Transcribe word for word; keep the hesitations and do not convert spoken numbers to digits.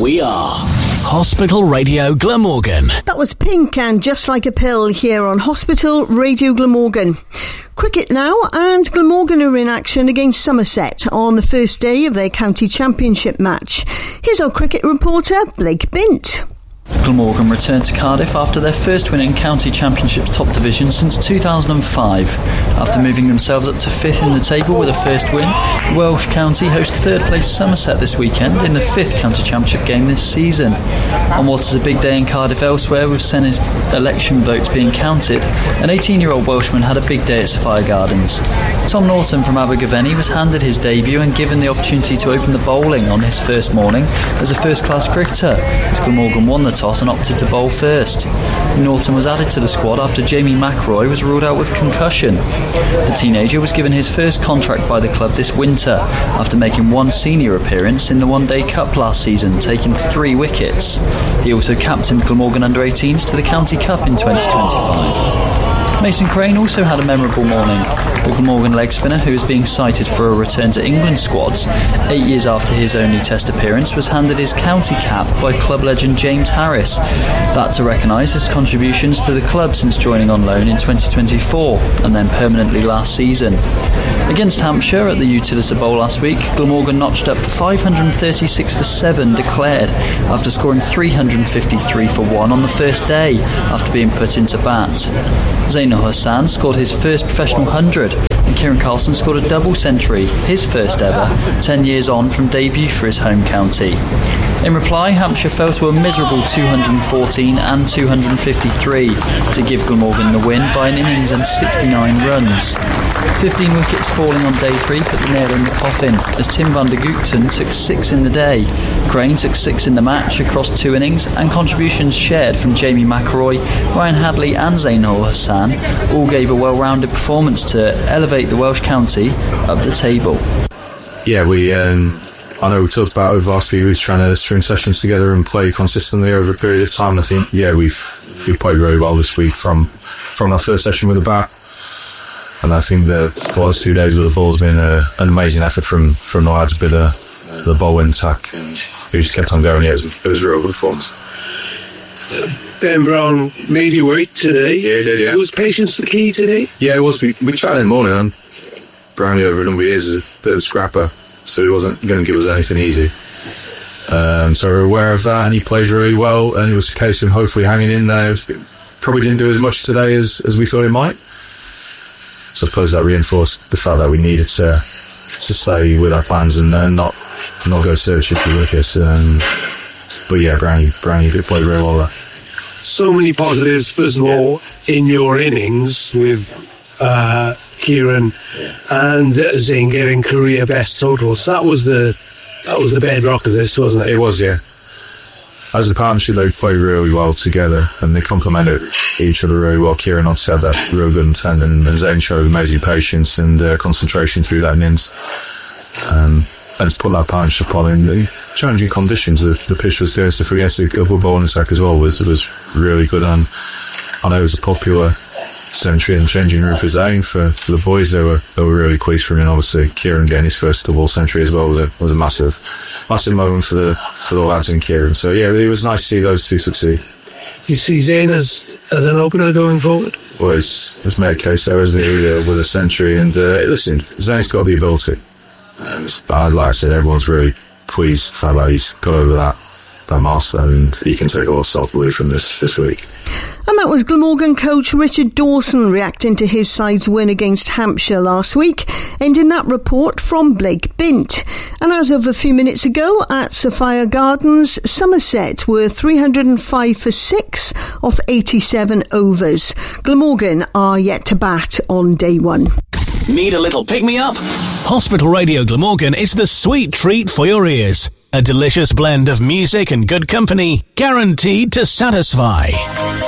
We are Hospital Radio Glamorgan. That was Pink and Just Like a Pill here on Hospital Radio Glamorgan. Cricket now, and Glamorgan are in action against Somerset on the first day of their county championship match. Here's our cricket reporter, Blake Bint. Glamorgan returned to Cardiff after their first win in County Championship's top division since two thousand five. After moving themselves up to fifth in the table with a first win, the Welsh County host third place Somerset this weekend in the fifth County Championship game this season. On what is a big day in Cardiff elsewhere, with Senate election votes being counted, an eighteen-year-old Welshman had a big day at Sophia Gardens. Tom Norton from Abergavenny was handed his debut and given the opportunity to open the bowling on his first morning as a first-class cricketer, as Glamorgan won the toss and opted to bowl first. Norton was added to the squad after Jamie McRoy was ruled out with concussion. The teenager was given his first contract by the club this winter after making one senior appearance in the One Day Cup last season, taking three wickets. He also captained Glamorgan under eighteens to the County Cup in twenty twenty-five. Mason Crane also had a memorable morning. The Glamorgan leg spinner, who is being cited for a return to England squads eight years after his only test appearance, was handed his county cap by club legend James Harris. That to recognise his contributions to the club since joining on loan in twenty twenty-four and then permanently last season. Against Hampshire at the Utilita Bowl last week, Glamorgan notched up five hundred thirty-six for seven declared after scoring three hundred fifty-three for one on the first day after being put into bat. Zainul Hassan scored his first professional hundred, and Kieran Carlson scored a double century, his first ever, ten years on from debut for his home county. In reply, Hampshire fell to a miserable two hundred fourteen and two hundred fifty-three to give Glamorgan the win by an innings and sixty-nine runs. fifteen wickets falling on day three put the nail in the coffin, as Tim van der Gugten took six in the day. Crane took six in the match across two innings, and contributions shared from Jamie McRoy, Ryan Hadley and Zainul Hassan all gave a well-rounded performance to elevate the Welsh county up the table. Yeah, we... Um I know we talked about over the last few weeks trying to string sessions together and play consistently over a period of time. And I think, yeah, we've we played very well this week from from our first session with the bat. And I think the last two days with the ball has been a, an amazing effort from, from the lads, a bit of the ball in attack. And we just kept on going. Yeah, it was, it was a real good performance. Ben Brown made you wait today. Yeah, he did, yeah. Was patience the key today? Yeah, it was. We, we chatted in the morning, and Brownie over a number of years is a bit of a scrapper, so he wasn't going to give us anything easy. Um, so we're aware of that, and he plays really well, and it was a case of hopefully hanging in there. Probably didn't do as much today as, as we thought he might. So I suppose that reinforced the fact that we needed to to stay with our plans and uh, not not go searching for wickets. Um, but yeah, Brownie, Brownie played really well there. So many positives, first of all, in your innings with uh, Kieran and Zane getting career best totals. That was the that was the bedrock of this, wasn't it? It was, yeah. As a partnership, they played really well together, and they complemented each other really well. Kieran obviously had that real good intent, and, and Zane showed amazing patience and uh, concentration through that innings. Um, and to put that partnership on in the challenging conditions, the, the pitch was there, so for the upper bowling attack as well was was really good. And I know it was a popular century and changing room for Zane. For, for the boys, they were they were really pleased for him, and obviously Kieran getting his first double century as well was a was a massive massive moment for the for the lads and Kieran. So yeah, it was nice to see those two succeed. Do you see Zane as as an opener going forward? Well, it's it's made a case there, isn't it, with, with a century? And uh, listen, Zane's got the ability. And like I said, everyone's really pleased that he's got over that that milestone, and he can take a lot of self-belief from this this week. And that was Glamorgan coach Richard Dawson reacting to his side's win against Hampshire last week, ending that report from Blake Bint. And as of a few minutes ago at Sophia Gardens, Somerset were three hundred five for six off eighty-seven overs. Glamorgan are yet to bat on day one. Need a little pick-me-up? Hospital Radio Glamorgan is the sweet treat for your ears. A delicious blend of music and good company, guaranteed to satisfy.